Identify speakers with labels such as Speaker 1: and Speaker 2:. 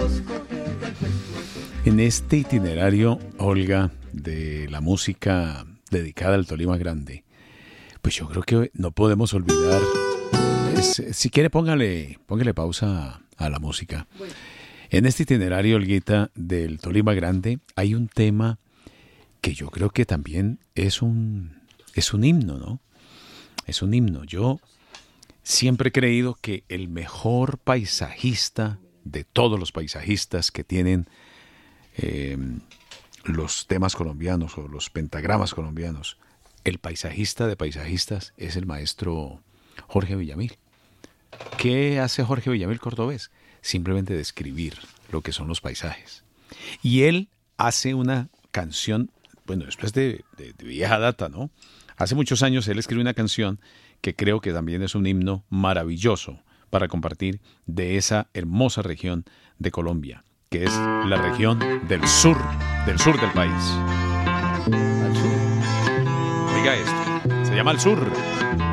Speaker 1: En este itinerario, Olga, de la música dedicada al Tolima Grande, pues yo creo que no podemos olvidar. Si quiere, póngale pausa a la música.
Speaker 2: Bueno.
Speaker 1: En este itinerario, Olguita, del Tolima Grande, hay un tema que yo creo que también es un himno, ¿no? Es un himno. Yo siempre he creído que el mejor paisajista de todos los paisajistas que tienen los temas colombianos o los pentagramas colombianos, el paisajista de paisajistas es el maestro Jorge Villamil. ¿Qué hace Jorge Villamil Cordobés? Simplemente describir lo que son los paisajes. Y él hace una canción, bueno, después de vieja data, ¿no? Hace muchos años él escribió una canción que creo que también es un himno maravilloso para compartir de esa hermosa región de Colombia, que es la región del sur del país. Al sur. Oiga esto, se llama El Sur.